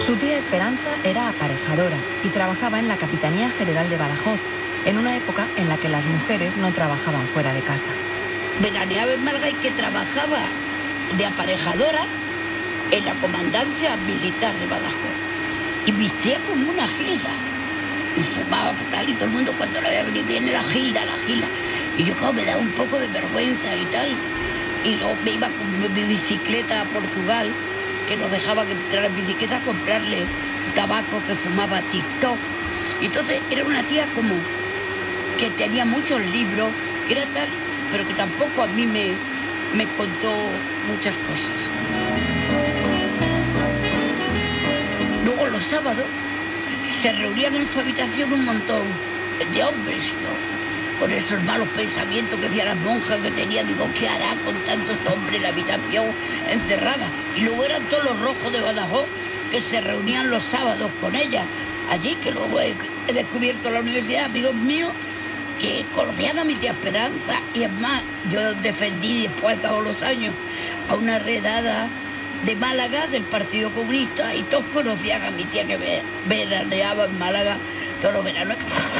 Su tía Esperanza era aparejadora y trabajaba en la Capitanía General de Badajoz, en una época en la que las mujeres no trabajaban fuera de casa. Veraneaba en Málaga y que trabajaba de aparejadora en la comandancia militar de Badajoz. Y vestía como una gilda. Y fumaba tal, y todo el mundo cuando la veía venir, viene la gilda. Y yo, claro, me daba un poco de vergüenza y tal. Y luego me iba con mi bicicleta a Portugal, que nos dejaba que entrara en bicicleta a comprarle tabaco que fumaba TikTok. Y entonces era una tía como que tenía muchos libros, que era tal, pero que tampoco a mí me contó muchas cosas. Luego los sábados se reunían en su habitación un montón de hombres, ¿no? Con esos malos pensamientos que hacían las monjas que tenía. Digo, ¿qué hará con tantos hombres en la habitación encerrada? Y luego eran todos los rojos de Badajoz que se reunían los sábados con ella allí, que luego he descubierto en la universidad, amigos míos, que conocían a mi tía Esperanza. Y es más, yo defendí después, al cabo de los años, a una redada de Málaga del Partido Comunista, y todos conocían a mi tía que veraneaba en Málaga todos los veranos.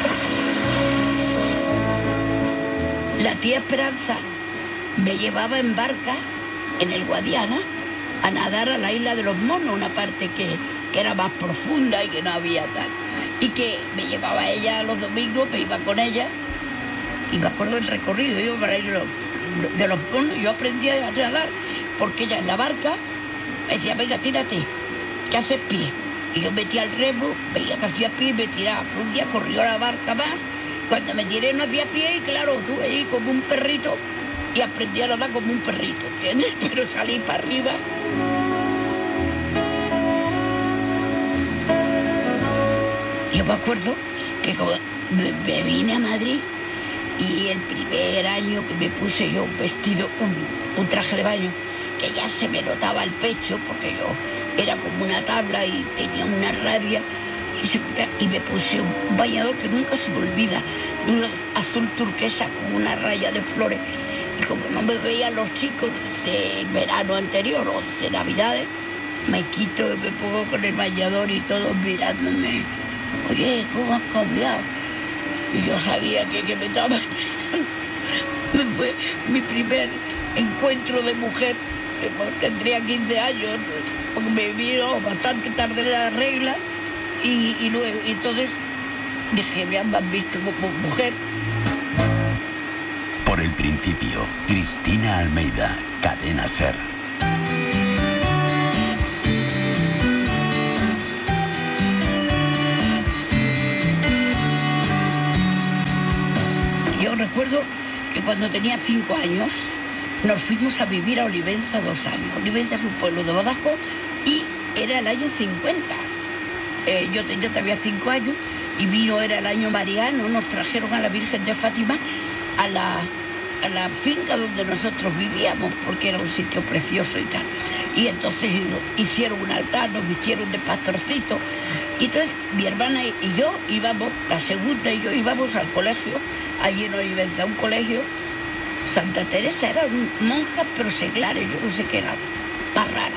La tía Esperanza me llevaba en barca en el Guadiana a nadar a la isla de los Monos, una parte que era más profunda y que no había tal. Y que me llevaba ella los domingos, me iba con ella, y me acuerdo del recorrido, yo para ir de los Monos, yo aprendí a nadar, porque ella en la barca me decía, venga, tírate, que haces pie. Y yo metía el remo, veía que hacía pie y me tiraba. Un día corrió la barca más, cuando me tiré no hacía pie y claro, tuve ahí como un perrito y aprendí a nadar como un perrito, ¿entiendes? Pero salí para arriba. Yo me acuerdo que me vine a Madrid y el primer año que me puse yo un vestido, un traje de baño, que ya se me notaba el pecho, porque yo era como una tabla y tenía una rabia, y me puse un bañador que nunca se me olvida, un azul turquesa con una raya de flores, y como no me veían los chicos del verano anterior o de Navidades, me quito y me pongo con el bañador y todos mirándome. Oye, ¿cómo has cambiado? Y yo sabía que me estaba... Me fue mi primer encuentro de mujer, que tendría 15 años, porque me vino bastante tarde la regla, y luego, y entonces dije, me han visto como mujer. Por el principio, Cristina Almeida, Cadena SER. Yo recuerdo que cuando tenía 5 años nos fuimos a vivir a Olivenza 2 años. Olivenza es un pueblo de Badajoz y era el año 50. Yo tenía 5 años y era el año mariano. Nos trajeron a la Virgen de Fátima a la finca donde nosotros vivíamos, porque era un sitio precioso y tal. Y entonces hicieron un altar, nos vistieron de pastorcito. Y entonces mi hermana y yo íbamos, la segunda y yo íbamos al colegio, allí en Olivenza, un colegio, Santa Teresa, eran monjas pero seglares, yo no sé qué era, más rara.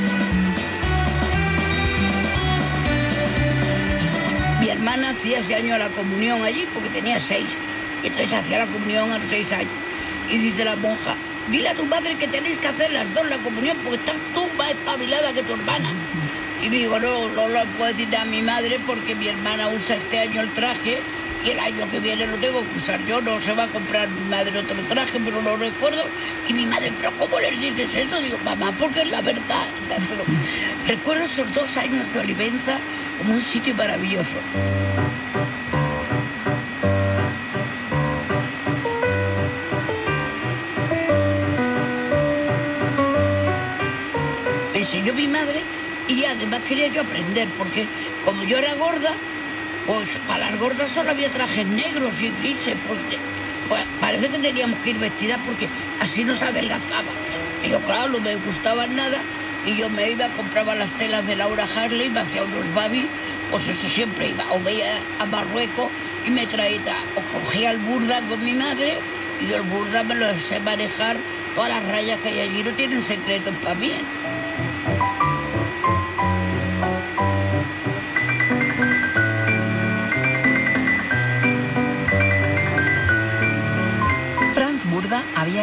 Mi hermana hacía ese año la comunión allí porque tenía 6, y entonces hacía la comunión a los 6 años. Y dice la monja, dile a tu madre que tenéis que hacer las dos la comunión porque estás tú más espabilada que tu hermana. Y digo, no lo puedo decir a mi madre porque mi hermana usa este año el traje y el año que viene lo tengo que usar yo. No se va a comprar mi madre otro traje, pero no recuerdo. Y mi madre, ¿pero cómo les dices eso? Digo, mamá, porque es la verdad. Pero recuerdo esos 2 años de Olivenza como un sitio maravilloso. Me enseñó mi madre y además quería yo aprender, porque como yo era gorda, pues para las gordas solo había trajes negros y grises, porque pues, parece que teníamos que ir vestidas porque así nos adelgazaba. Y yo, claro, no me gustaban nada, y yo me iba, compraba las telas de Laura Harley, me hacía unos babis, pues eso siempre iba, o veía a Marruecos y me traía, o cogía el burda con mi madre, y yo el burda me lo sé manejar, todas las rayas que hay allí no tienen secretos para mí.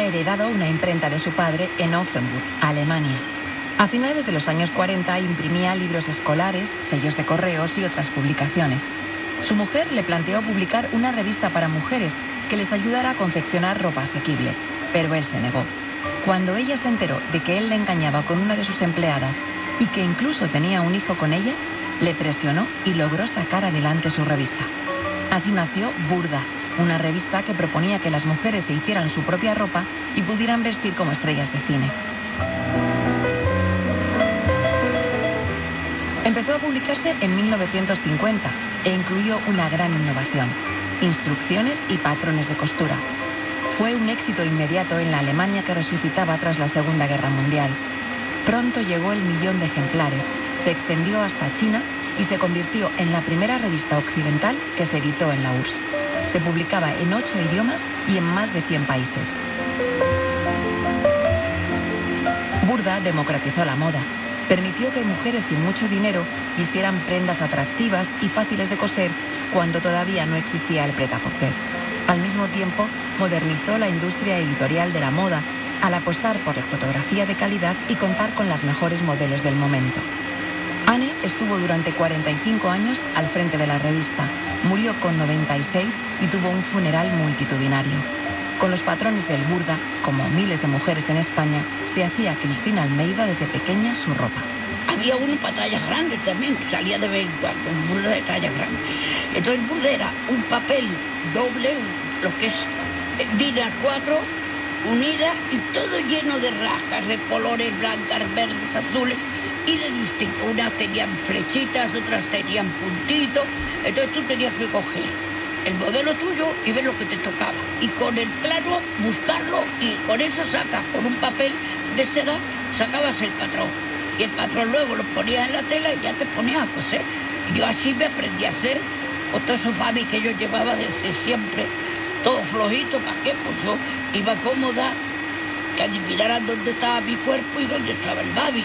había heredado una imprenta de su padre en Offenburg, Alemania. A finales de los años 40 imprimía libros escolares, sellos de correos y otras publicaciones. Su mujer le planteó publicar una revista para mujeres que les ayudara a confeccionar ropa asequible, pero él se negó. Cuando ella se enteró de que él le engañaba con una de sus empleadas y que incluso tenía un hijo con ella, le presionó y logró sacar adelante su revista. Así nació Burda, una revista que proponía que las mujeres se hicieran su propia ropa y pudieran vestir como estrellas de cine. Empezó a publicarse en 1950 e incluyó una gran innovación: instrucciones y patrones de costura. Fue un éxito inmediato en la Alemania que resucitaba tras la Segunda Guerra Mundial. Pronto llegó el 1.000.000 de ejemplares, se extendió hasta China y se convirtió en la primera revista occidental que se editó en la URSS. Se publicaba en 8 idiomas y en más de 100 países. Burda democratizó la moda. Permitió que mujeres sin mucho dinero vistieran prendas atractivas y fáciles de coser cuando todavía no existía el prêt-à-porter. Al mismo tiempo, modernizó la industria editorial de la moda al apostar por la fotografía de calidad y contar con las mejores modelos del momento. Anne estuvo durante 45 años al frente de la revista, murió con 96 y tuvo un funeral multitudinario. Con los patrones del Burda, como miles de mujeres en España, se hacía Cristina Almeida desde pequeña su ropa. Había uno para tallas grandes también, que salía de vez en cuando, un Burda de tallas grandes. Entonces el Burda era un papel doble, lo que es DIN A4, unida y todo lleno de rajas, de colores blancas, verdes, azules y de distinto. Unas tenían flechitas, otras tenían puntitos. Entonces tú tenías que coger el modelo tuyo y ver lo que te tocaba. Y con el plano buscarlo y con eso sacas, con un papel de seda, sacabas el patrón. Y el patrón luego lo ponías en la tela y ya te ponías a coser. Y yo así me aprendí a hacer otro sofá que yo llevaba desde siempre, todo flojito. ¿Para qué? Pues yo iba cómoda, que adivinaran dónde estaba mi cuerpo y dónde estaba el babi.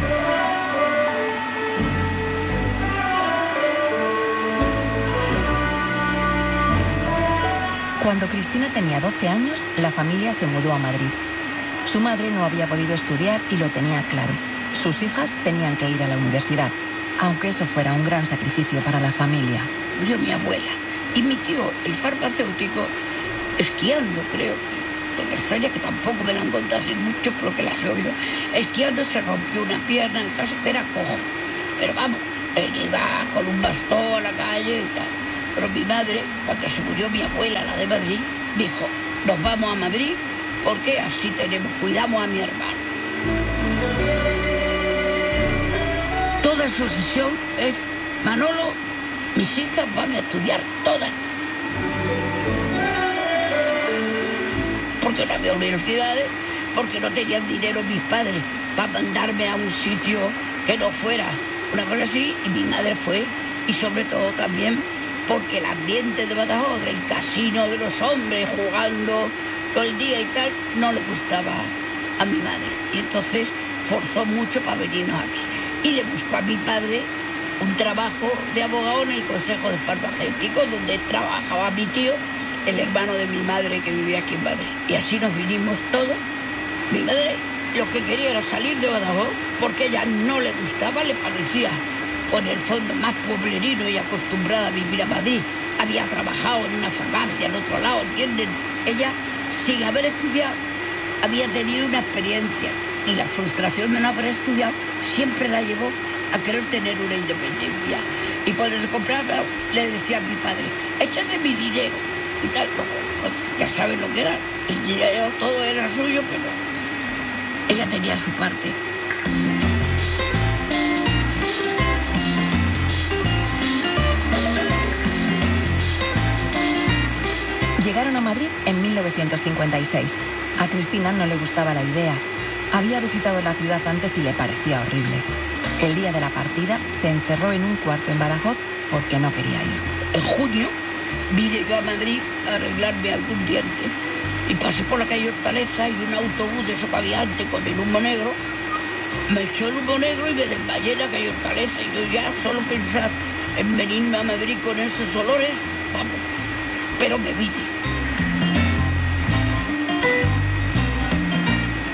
Cuando Cristina tenía 12 años, la familia se mudó a Madrid. Su madre no había podido estudiar y lo tenía claro. Sus hijas tenían que ir a la universidad, aunque eso fuera un gran sacrificio para la familia. Murió mi abuela y mi tío, el farmacéutico, esquiando, creo que. Una historia que tampoco me la han contado así mucho, pero que la he oído. Esquiando se rompió una pierna, en el caso que era cojo. Pero vamos, él iba con un bastón a la calle y tal. Pero mi madre, cuando se murió mi abuela, la de Madrid, dijo: nos vamos a Madrid porque así cuidamos a mi hermano. Toda su obsesión es: Manolo, mis hijas van a estudiar todas. Porque no había universidades, porque no tenían dinero mis padres para mandarme a un sitio que no fuera una cosa así, y mi madre fue, y sobre todo también porque el ambiente de Badajoz, del casino de los hombres, jugando todo el día y tal, no le gustaba a mi madre. Y entonces forzó mucho para venirnos aquí. Y le buscó a mi padre un trabajo de abogado en el Consejo de Farmacéuticos, donde trabajaba mi tío, el hermano de mi madre que vivía aquí en Madrid. Y así nos vinimos todos. Mi madre lo que quería era salir de Badajoz porque a ella no le gustaba, le parecía por el fondo más pueblerino y acostumbrada a vivir a Madrid. Había trabajado en una farmacia al otro lado, ¿entienden? Ella, sin haber estudiado, había tenido una experiencia y la frustración de no haber estudiado siempre la llevó a querer tener una independencia. Y cuando se compraba, le decía a mi padre: échate mi dinero y tal. Pues, ya saben lo que era. El dinero todo era suyo, pero ella tenía su parte. Llegaron a Madrid en 1956. A Cristina no le gustaba la idea. Había visitado la ciudad antes y le parecía horrible. El día de la partida se encerró en un cuarto en Badajoz porque no quería ir. En junio vine yo a Madrid a arreglarme algún diente y pasé por la calle Hortaleza y un autobús de eso que había antes con el humo negro me echó el humo negro y me desmayé en la calle Hortaleza. Y yo ya solo pensar en venirme a Madrid con esos olores, vamos, pero me vine.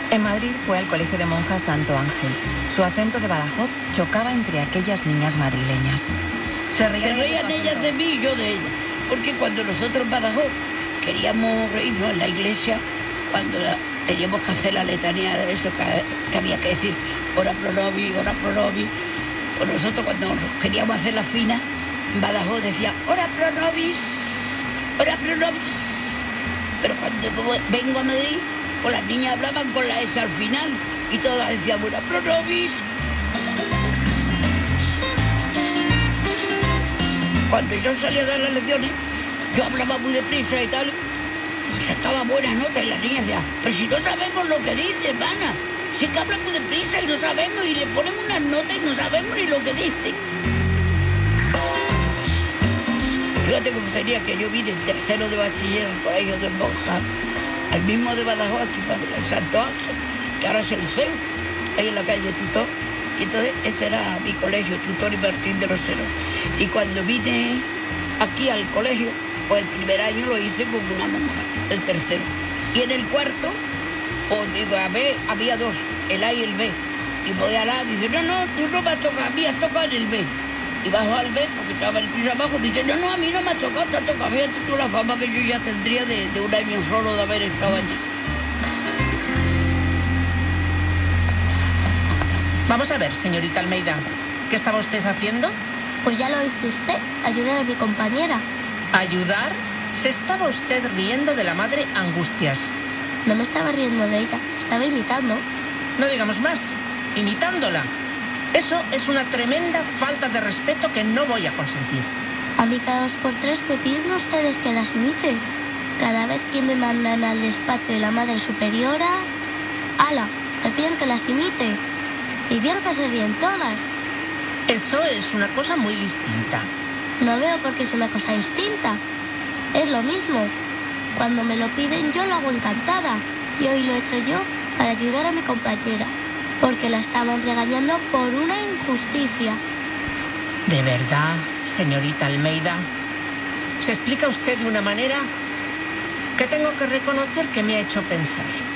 En Madrid fue al colegio de monjas Santo Ángel. Su acento de Badajoz chocaba entre aquellas niñas madrileñas. Se reían ellas de mí y yo de ellas. Porque cuando nosotros en Badajoz queríamos reírnos en la iglesia, cuando teníamos que hacer la letanía de eso que había que decir, ora pro nobis, pues nosotros cuando queríamos hacer la fina, en Badajoz decía, ora pro nobis, ora pro nobis. Pero cuando vengo a Madrid, pues las niñas hablaban con la S al final y todas decían, ora pro nobis. Cuando yo salía a dar las lecciones, yo hablaba muy deprisa y tal, y sacaba buenas notas y las niñas decían, pero si no sabemos lo que dice, hermana, si es que habla muy deprisa y no sabemos, y le ponen unas notas y no sabemos ni lo que dice. Fíjate cómo sería que yo vine en tercero de bachiller al colegio de monjas, al mismo de Badajoz, aquí para el Santo Ángel, que ahora es el CEU, ahí en la calle Tutor. Y entonces ese era mi colegio, Tutor y Martín de los Heros. Y cuando vine aquí al colegio, pues el primer año lo hice con una monja, el tercero. Y en el cuarto, pues digo, a B, había dos, el A y el B. Y voy al A y dice, no, tú no me has tocado, a mí has tocado en el B. Y bajo al B, porque estaba en el piso abajo, me dice, no, a mí no me has tocado, te ha tocado. Fíjate tú la fama que yo ya tendría de un año solo de haber estado allí. Vamos a ver, señorita Almeida, ¿qué estaba usted haciendo? Pues ya lo ha visto usted, ayudar a mi compañera. ¿Ayudar? Se estaba usted riendo de la madre Angustias. No me estaba riendo de ella, estaba imitando. No digamos más, imitándola. Eso es una tremenda falta de respeto que no voy a consentir. A mí cada 2 por 3 me piden ustedes que las imite. Cada vez que me mandan al despacho de la madre superiora, ¡hala!, me piden que las imite. Y bien que se ríen todas. Eso es una cosa muy distinta. No veo por qué es una cosa distinta. Es lo mismo. Cuando me lo piden yo lo hago encantada. Y hoy lo he hecho yo para ayudar a mi compañera. Porque la estaban regañando por una injusticia. ¿De verdad, señorita Almeida? Se explica usted de una manera que tengo que reconocer que me ha hecho pensar.